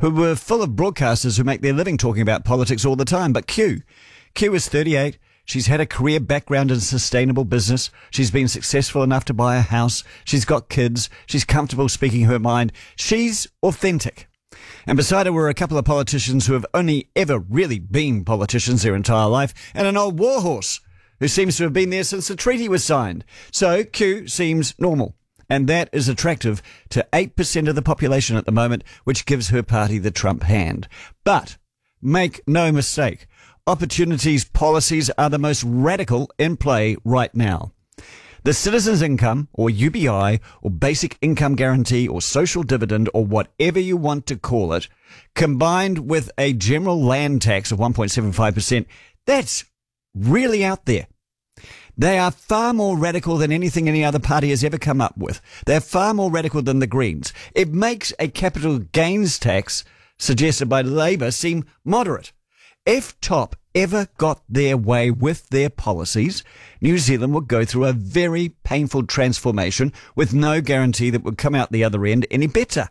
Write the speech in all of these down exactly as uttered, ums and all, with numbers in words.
who were full of broadcasters who make their living talking about politics all the time. But Q, Q is thirty-eight. She's had a career background in sustainable business. She's been successful enough to buy a house. She's got kids. She's comfortable speaking her mind. She's authentic. And beside her were a couple of politicians who have only ever really been politicians their entire life, and an old warhorse who seems to have been there since the treaty was signed. So Q seems normal. And that is attractive to eight percent of the population at the moment, which gives her party the Trump hand. But make no mistake, Opportunity's policies are the most radical in play right now. The Citizens Income, or U B I, or Basic Income Guarantee, or Social Dividend, or whatever you want to call it, combined with a general land tax of one point seven five percent, that's really out there. They are far more radical than anything any other party has ever come up with. They're far more radical than the Greens. It makes a capital gains tax suggested by Labour seem moderate. If Top ever got their way with their policies, New Zealand would go through a very painful transformation with no guarantee that would come out the other end any better.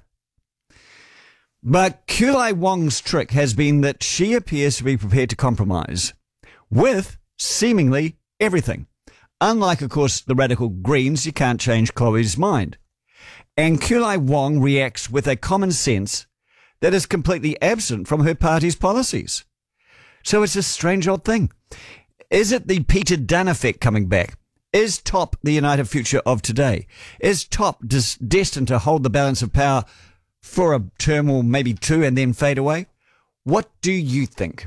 But Kulai Wong's trick has been that she appears to be prepared to compromise with seemingly everything. Unlike, of course, the radical Greens, you can't change Chloe's mind. And Kulai Wong reacts with a common sense that is completely absent from her party's policies. So it's a strange old thing. Is it the Peter Dunn effect coming back? Is Top the united future of today? Is Top des- destined to hold the balance of power for a term or maybe two and then fade away? What do you think?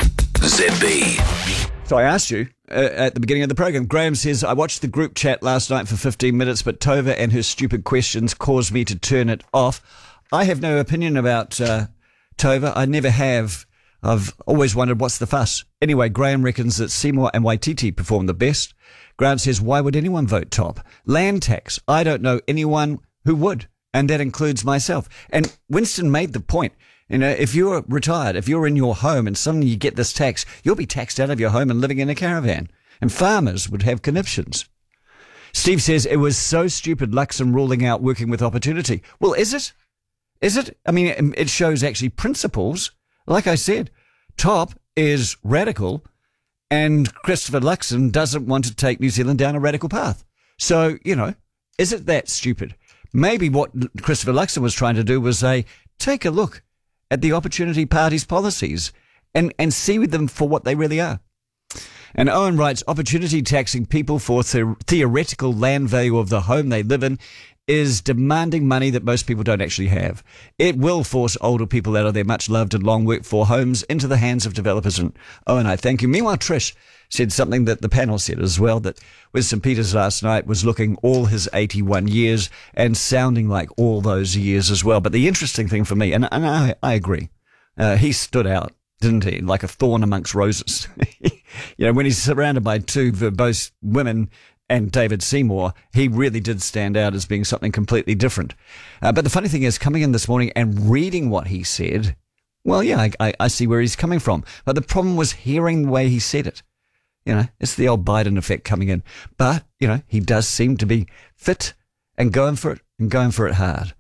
Z B. So I asked you uh, at the beginning of the program. Graham says, I watched the group chat last night for fifteen minutes, but Tova and her stupid questions caused me to turn it off. I have no opinion about uh, Tova. I never have. I've always wondered what's the fuss. Anyway, Graham reckons that Seymour and Waititi performed the best. Grant says, why would anyone vote Top? Land tax. I don't know anyone who would, and that includes myself. And Winston made the point. You know, if you're retired, if you're in your home and suddenly you get this tax, you'll be taxed out of your home and living in a caravan. And farmers would have conniptions. Steve says, it was so stupid Luxon ruling out working with Opportunity. Well, is it? Is it? I mean, it shows actually principles. Like I said, Top is radical and Christopher Luxon doesn't want to take New Zealand down a radical path. So, you know, is it that stupid? Maybe what Christopher Luxon was trying to do was say, take a look at the Opportunity Party's policies and, and see them for what they really are. And Owen writes, Opportunity taxing people for the theoretical land value of the home they live in is demanding money that most people don't actually have. It will force older people out of their much-loved and long-worked-for homes into the hands of developers. And Owen, I thank you. Meanwhile, Trish said something that the panel said as well, that Winston Peters last night was looking all his eighty-one years and sounding like all those years as well. But the interesting thing for me, and, and I, I agree, uh, he stood out, didn't he? Like a thorn amongst roses. You know, when he's surrounded by two verbose women and David Seymour, he really did stand out as being something completely different. Uh, but the funny thing is, coming in this morning and reading what he said, well, yeah, I, I, I see where he's coming from. But the problem was hearing the way he said it. You know, it's the old Biden effect coming in. But, you know, he does seem to be fit and going for it and going for it hard.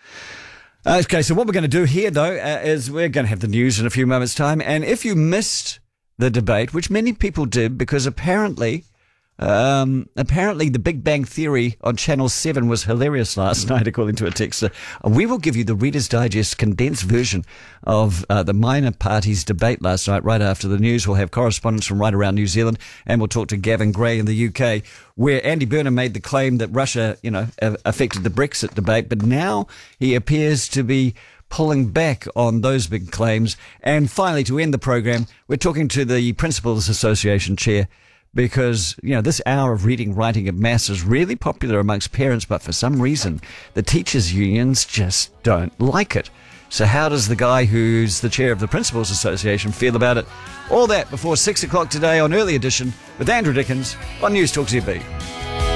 Okay, so what we're going to do here, though, uh, is we're going to have the news in a few moments' time. And if you missed the debate, which many people did, because apparently... Um, apparently the Big Bang Theory on Channel seven was hilarious last night, according to a texter. We will give you the Reader's Digest condensed version of uh, the minor parties debate last night, right after the news. We'll have correspondents from right around New Zealand, and we'll talk to Gavin Gray in the U K, where Andy Burnham made the claim that Russia, you know, affected the Brexit debate, but now he appears to be pulling back on those big claims. And finally, to end the program, we're talking to the Principals Association chair, because, you know, this hour of reading, writing and maths is really popular amongst parents, but for some reason, the teachers' unions just don't like it. So how does the guy who's the chair of the Principals Association feel about it? All that before six o'clock today on Early Edition with Andrew Dickens on News Talk Z B.